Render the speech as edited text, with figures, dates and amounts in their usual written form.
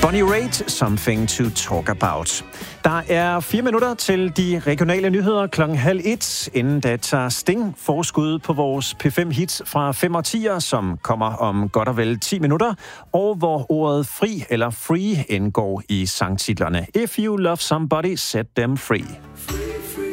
Bonnie Raitt, Something to Talk About. Der er 4 minutter til de regionale nyheder 12:30. Inden da tager Sting forskud på vores P5-hits fra 5 årtier, som kommer om godt og vel 10 minutter, og hvor ordet fri eller free indgår i sangtitlerne. If you love somebody, set them free.